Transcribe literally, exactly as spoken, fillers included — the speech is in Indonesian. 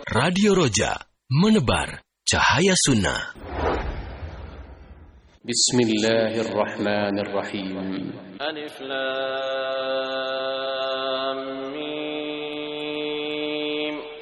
Radio Roja, menebar cahaya sunnah. Bismillahirrahmanirrahim. Alif Lam